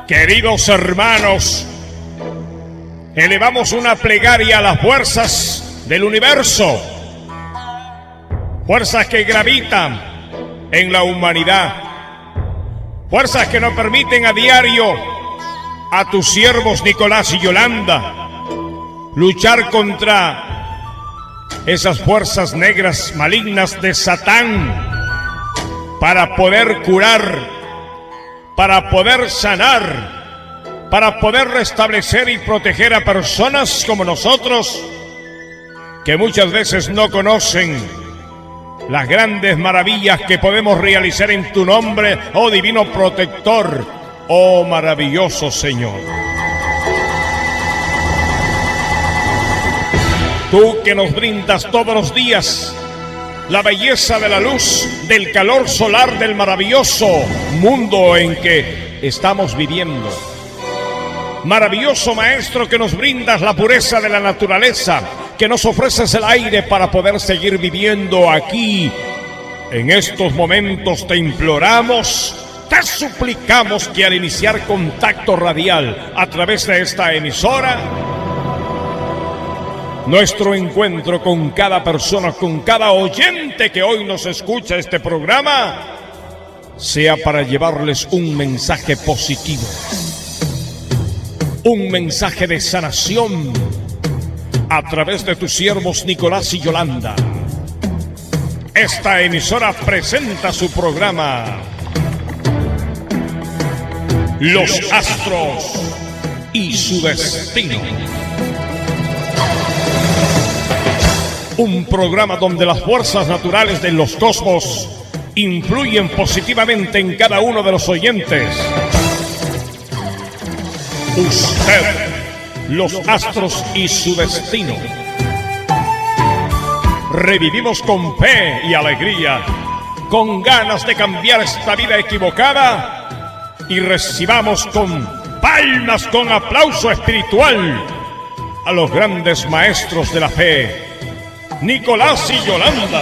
Queridos hermanos, elevamos una plegaria a las fuerzas del universo, fuerzas que gravitan en la humanidad, fuerzas que nos permiten a diario a tus siervos Nicolás y Yolanda luchar contra esas fuerzas negras malignas de Satán para poder curar, para poder sanar, para poder restablecer y proteger a personas como nosotros que muchas veces no conocen las grandes maravillas que podemos realizar en tu nombre, oh divino protector, oh maravilloso Señor. Tú que nos brindas todos los días la belleza de la luz, del calor solar del maravilloso mundo en que estamos viviendo. Maravilloso Maestro que nos brindas la pureza de la naturaleza, que nos ofreces el aire para poder seguir viviendo aquí. En estos momentos te imploramos, te suplicamos que al iniciar contacto radial a través de esta emisora, nuestro encuentro con cada persona, con cada oyente que hoy nos escucha este programa, sea para llevarles un mensaje positivo, un mensaje de sanación a través de tus siervos Nicolás y Yolanda. Esta emisora presenta su programa Los Astros y su Destino. Un programa donde las fuerzas naturales de los cosmos influyen positivamente en cada uno de los oyentes. Usted, los astros y su destino. Revivimos con fe y alegría, con ganas de cambiar esta vida equivocada, y recibamos con palmas, con aplauso espiritual a los grandes maestros de la fe, Nicolás y Yolanda.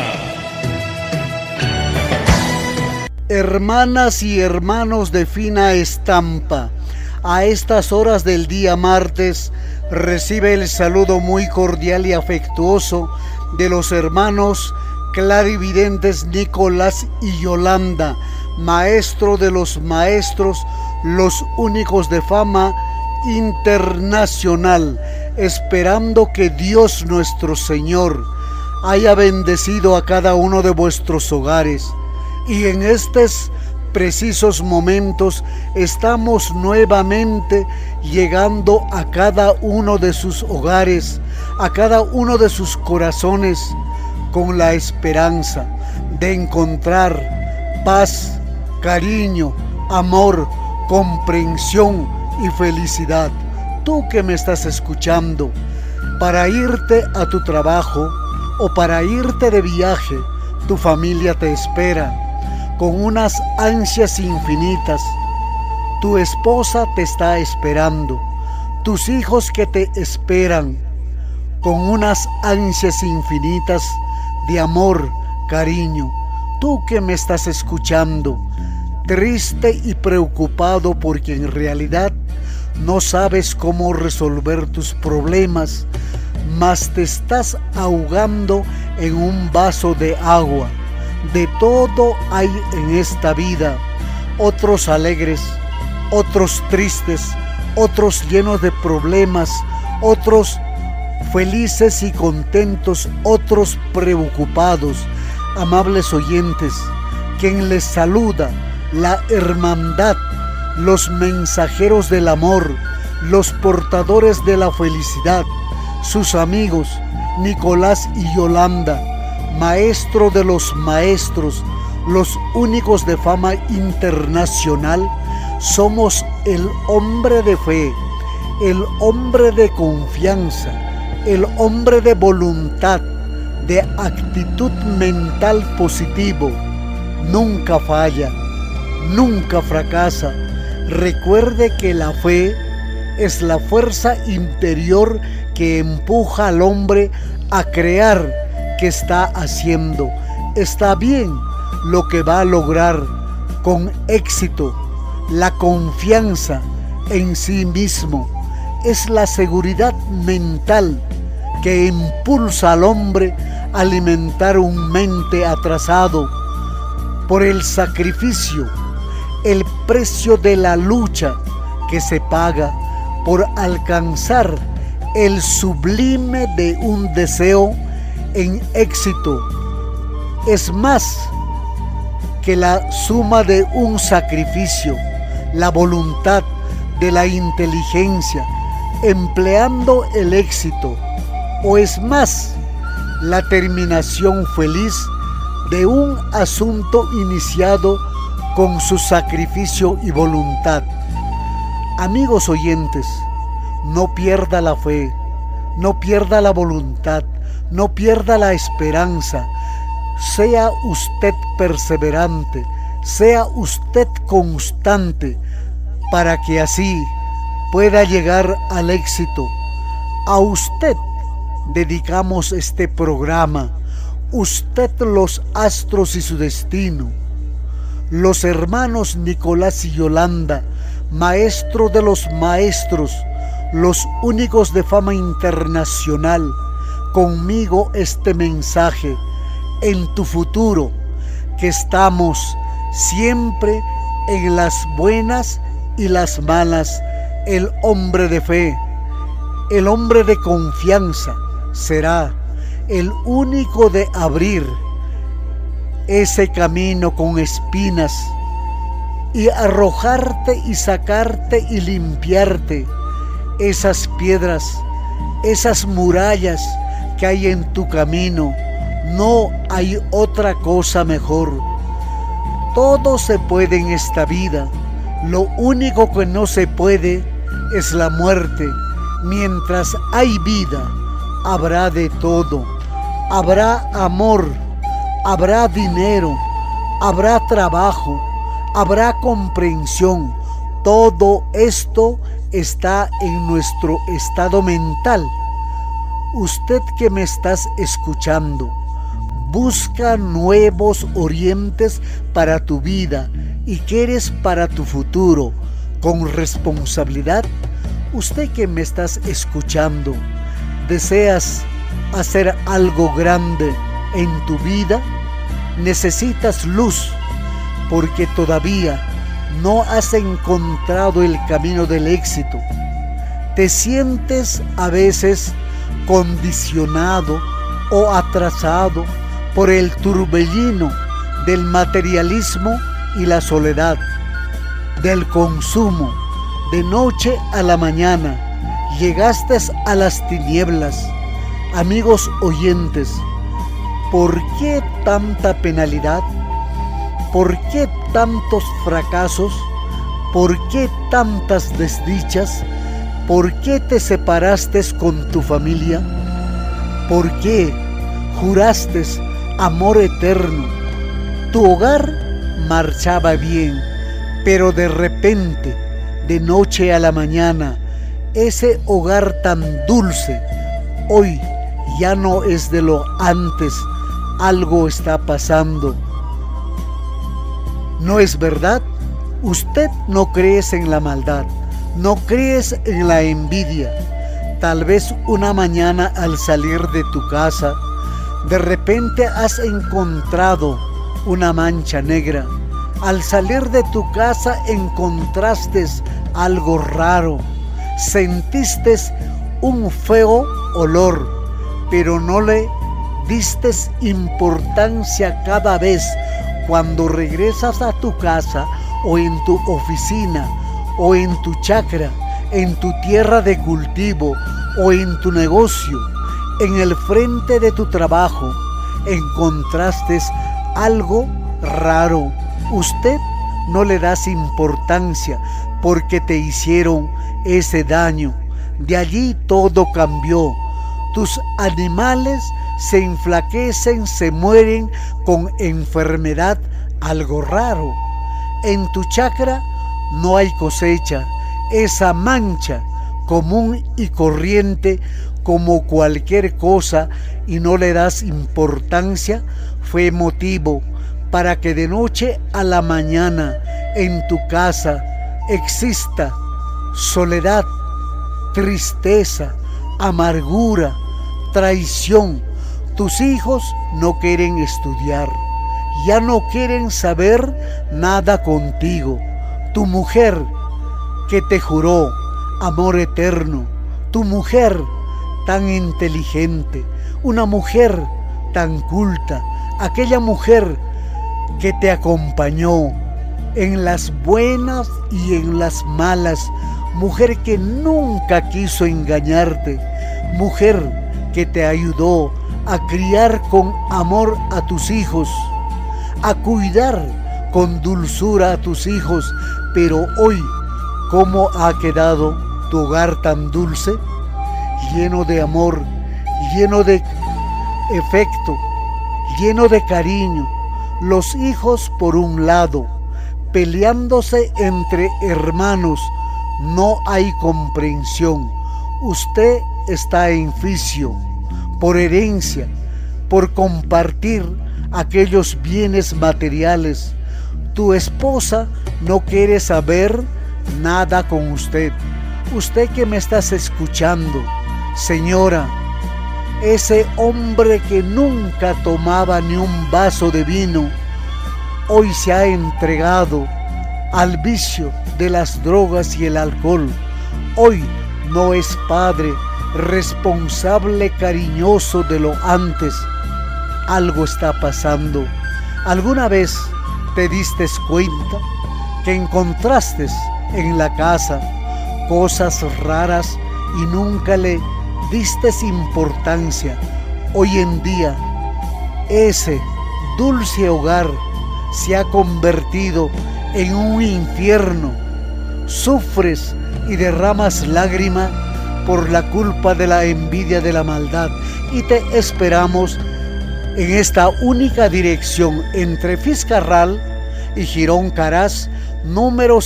Hermanas y hermanos de fina estampa, a estas horas del día martes recibe el saludo muy cordial y afectuoso de los hermanos clarividentes Nicolás y Yolanda, maestro de los maestros, los únicos de fama internacional, esperando que Dios nuestro Señor haya bendecido a cada uno de vuestros hogares. Y en estos precisos momentos estamos nuevamente llegando a cada uno de sus hogares, a cada uno de sus corazones, con la esperanza de encontrar paz, cariño, amor, comprensión y felicidad. Tú que me estás escuchando, para irte a tu trabajo o para irte de viaje, tu familia te espera con unas ansias infinitas. Tu esposa te está esperando, tus hijos que te esperan con unas ansias infinitas de amor, cariño. Tú que me estás escuchando, triste y preocupado porque en realidad no sabes cómo resolver tus problemas, mas te estás ahogando en un vaso de agua. De todo hay en esta vida, otros alegres, otros tristes, otros llenos de problemas, otros felices y contentos, otros preocupados. Amables oyentes, quien les saluda, la hermandad, los mensajeros del amor, los portadores de la felicidad, sus amigos Nicolás y Yolanda, maestro de los maestros, los únicos de fama internacional. Somos el hombre de fe, el hombre de confianza, el hombre de voluntad, de actitud mental positivo. Nunca falla, nunca fracasa. Recuerde que la fe es la fuerza interior que empuja al hombre a crear que está haciendo. Está bien lo que va a lograr con éxito. La confianza en sí mismo es la seguridad mental que impulsa al hombre a alimentar un mente atrasado por el sacrificio, el precio de la lucha que se paga por alcanzar el sublime de un deseo en éxito. Es más que la suma de un sacrificio, la voluntad de la inteligencia empleando el éxito, o es más la terminación feliz de un asunto iniciado con su sacrificio y voluntad. Amigos oyentes, no pierda la fe, no pierda la voluntad, no pierda la esperanza. Sea usted perseverante, sea usted constante, para que así pueda llegar al éxito. A usted dedicamos este programa, usted los astros y su destino. Los hermanos Nicolás y Yolanda, maestro de los maestros, los únicos de fama internacional, conmigo este mensaje: en tu futuro, que estamos siempre en las buenas y las malas. El hombre de fe, el hombre de confianza será el único de abrir ese camino con espinas y arrojarte y sacarte y limpiarte esas piedras, esas murallas que hay en tu camino. No hay otra cosa mejor. Todo se puede en esta vida. Lo único que no se puede es la muerte. Mientras hay vida, habrá de todo. Habrá amor, habrá dinero, habrá trabajo, habrá comprensión. Todo esto está en nuestro estado mental. Usted que me estás escuchando, busca nuevos orientes para tu vida y quieres para tu futuro con responsabilidad. Usted que me estás escuchando, deseas hacer algo grande en tu vida, necesitas luz porque todavía no has encontrado el camino del éxito. Te sientes a veces condicionado o atrasado por el turbellino del materialismo y la soledad, del consumo. De noche a la mañana llegaste a las tinieblas. Amigos oyentes, ¿por qué tanta penalidad? ¿Por qué tantos fracasos? ¿Por qué tantas desdichas? ¿Por qué te separaste con tu familia? ¿Por qué juraste amor eterno? Tu hogar marchaba bien, pero de repente, de noche a la mañana, ese hogar tan dulce, hoy ya no es de lo antes. Algo está pasando. ¿No es verdad? Usted no crees en la maldad, no crees en la envidia. Tal vez una mañana al salir de tu casa, de repente has encontrado una mancha negra. Al salir de tu casa encontraste algo raro, sentiste un feo olor, pero no le diste importancia. Cada vez cuando regresas a tu casa o en tu oficina o en tu chacra, en tu tierra de cultivo o en tu negocio, en el frente de tu trabajo, encontraste algo raro. Usted no le das importancia porque te hicieron ese daño. De allí todo cambió. Tus animales se enflaquecen, se mueren con enfermedad, algo raro. En tu chacra no hay cosecha. Esa mancha común y corriente como cualquier cosa y no le das importancia, fue motivo para que de noche a la mañana en tu casa exista soledad, tristeza, amargura, traición. Tus hijos no quieren estudiar, ya no quieren saber nada contigo. Tu mujer que te juró amor eterno, tu mujer tan inteligente, una mujer tan culta, aquella mujer que te acompañó en las buenas y en las malas, mujer que nunca quiso engañarte, mujer que te ayudó a criar con amor a tus hijos, a cuidar con dulzura a tus hijos, pero hoy, ¿cómo ha quedado tu hogar tan dulce? Lleno de amor, lleno de afecto, lleno de cariño. Los hijos por un lado, peleándose entre hermanos, no hay comprensión. Usted está en vicio, por herencia, por compartir aquellos bienes materiales. Tu esposa no quiere saber nada con usted. Usted que me estás escuchando, señora, ese hombre que nunca tomaba ni un vaso de vino, hoy se ha entregado al vicio de las drogas y el alcohol. Hoy no es padre responsable, cariñoso de lo antes. Algo está pasando. ¿Alguna vez te diste cuenta que encontraste en la casa cosas raras y nunca le diste importancia? Hoy en día ese dulce hogar se ha convertido en un infierno. Sufres y derramas lágrimas por la culpa de la envidia, de la maldad, y te esperamos en esta única dirección entre Fiscarral y Girón Caraz, número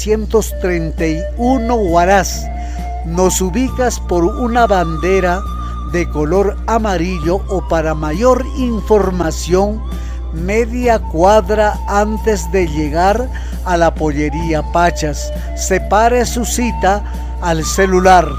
731 Huaraz. Nos ubicas por una bandera de color amarillo o, para mayor información, media cuadra antes de llegar a la pollería Pachas. Separe su cita al celular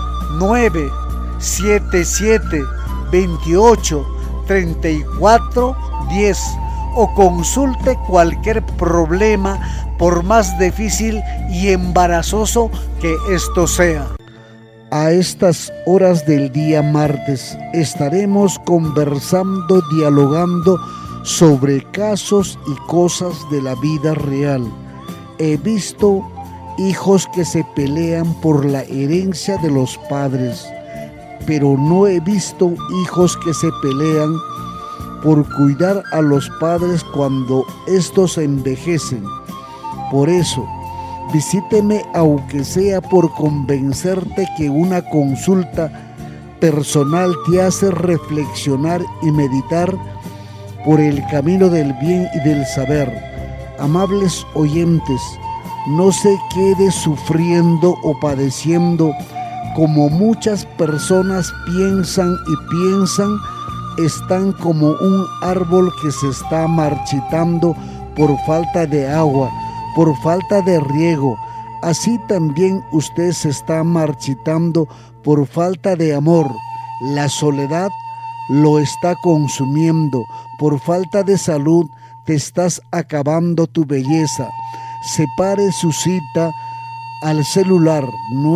977 28 34 10 o consulte cualquier problema, por más difícil y embarazoso que esto sea. A estas horas del día martes estaremos conversando, dialogando sobre casos y cosas de la vida real. He visto hijos que se pelean por la herencia de los padres, pero no he visto hijos que se pelean por cuidar a los padres cuando estos envejecen. Por eso, visíteme aunque sea por convencerte que una consulta personal te hace reflexionar y meditar por el camino del bien y del saber. Amables oyentes, no se quede sufriendo o padeciendo como muchas personas piensan. Están como un árbol que se está marchitando por falta de agua, por falta de riego. Así también usted se está marchitando por falta de amor. La soledad lo está consumiendo. Por falta de salud te estás acabando tu belleza. Separe su cita al celular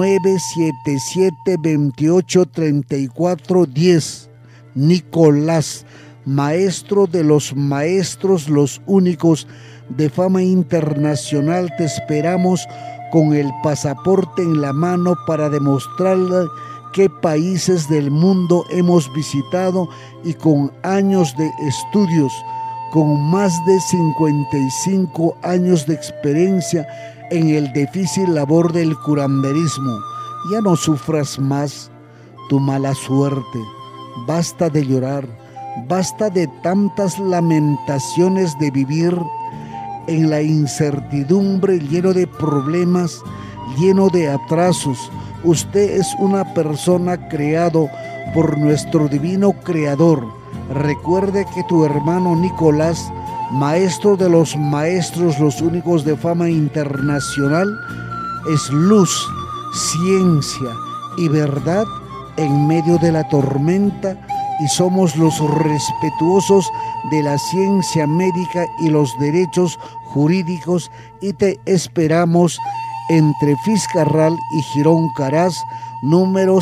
977 28 34 10. Nicolás, maestro de los maestros, los únicos de fama internacional. Te esperamos con el pasaporte en la mano para demostrarle qué países del mundo hemos visitado, y con años de estudios, con más de 55 años de experiencia en el difícil labor del curanderismo. Ya no sufras más tu mala suerte. Basta de llorar, basta de tantas lamentaciones, de vivir en la incertidumbre, lleno de problemas, lleno de atrasos. Usted es una persona creado por nuestro divino creador. Recuerde que tu hermano Nicolás, maestro de los maestros, los únicos de fama internacional, es luz, ciencia y verdad en medio de la tormenta, y somos los respetuosos de la ciencia médica y los derechos jurídicos, y te esperamos entre Fiscarral y Girón Caraz, número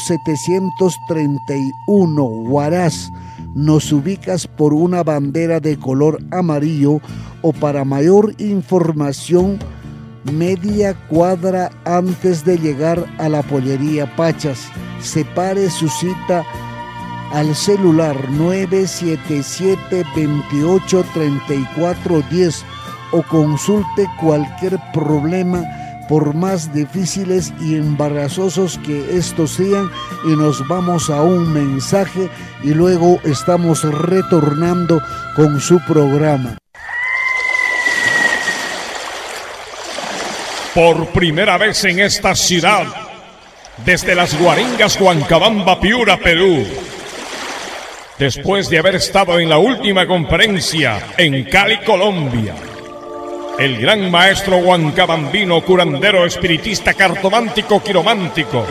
731, Huaraz. Nos ubicas por una bandera de color amarillo, o para mayor información, media cuadra antes de llegar a la pollería Pachas. Separe su cita al celular 977-283410 o consulte cualquier problema, por más difíciles y embarazosos que estos sean, y nos vamos a un mensaje y luego estamos retornando con su programa. Por primera vez en esta ciudad, desde las Guaringas, Huancabamba, Piura, Perú, después de haber estado en la última conferencia en Cali, Colombia, el gran maestro huancabambino, curandero, espiritista, cartomántico, quiromántico,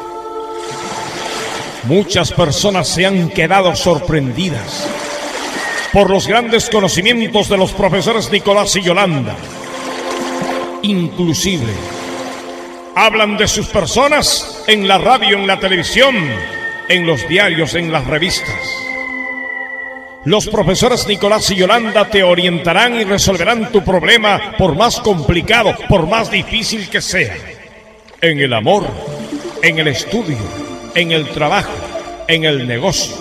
muchas personas se han quedado sorprendidas por los grandes conocimientos de los profesores Nicolás y Yolanda. Inclusive hablan de sus personas en la radio, en la televisión, en los diarios, en las revistas. Los profesores Nicolás y Yolanda te orientarán y resolverán tu problema, por más complicado, por más difícil que sea. En el amor, en el estudio, en el trabajo, en el negocio.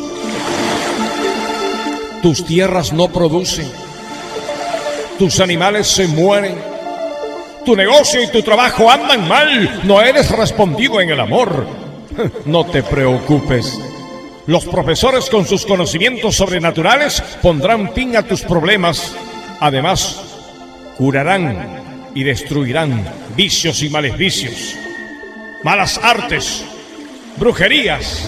Tus tierras no producen, tus animales se mueren, tu negocio y tu trabajo andan mal, no eres respondido en el amor. No te preocupes. Los profesores, con sus conocimientos sobrenaturales, pondrán fin a tus problemas. Además, curarán y destruirán vicios y maleficios, malas artes, brujerías.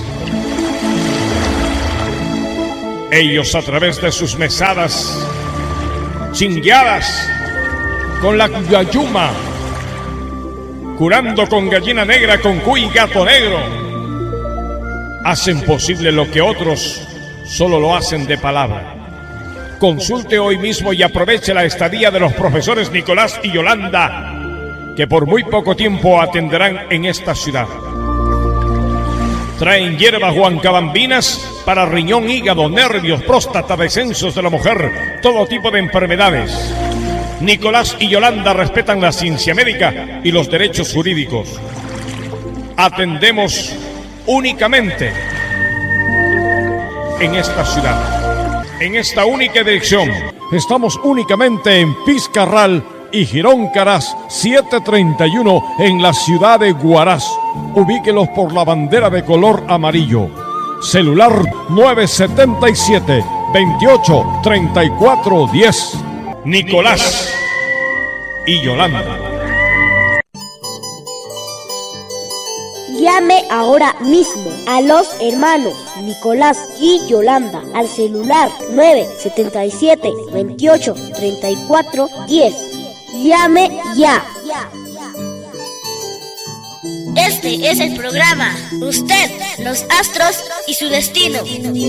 Ellos, a través de sus mesadas, chingueadas, con la yayuma, curando con gallina negra, con cuy y gato negro, hacen posible lo que otros solo lo hacen de palabra. Consulte hoy mismo y aproveche la estadía de los profesores Nicolás y Yolanda, que por muy poco tiempo atenderán en esta ciudad. Traen hierbas huancabambinas para riñón, hígado, nervios, próstata, descensos de la mujer, todo tipo de enfermedades. Nicolás y Yolanda respetan la ciencia médica y los derechos jurídicos. Atendemos únicamente en esta ciudad, en esta única dirección. Estamos únicamente en Fiscarral y Girón Caraz 731 en la ciudad de Huaraz. Ubíquelos por la bandera de color amarillo. Celular 977-283410. Nicolás y Yolanda. Llame ahora mismo a los hermanos Nicolás y Yolanda al celular 977-283410. Llame ya. Este es el programa Usted, los astros y su destino.